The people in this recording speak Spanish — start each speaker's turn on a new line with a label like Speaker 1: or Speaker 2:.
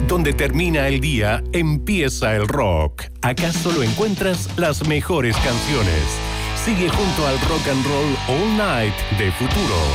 Speaker 1: Donde termina el día, empieza el rock. Acá solo encuentras las mejores canciones. Sigue junto al Rock and Roll All Night de Futuro.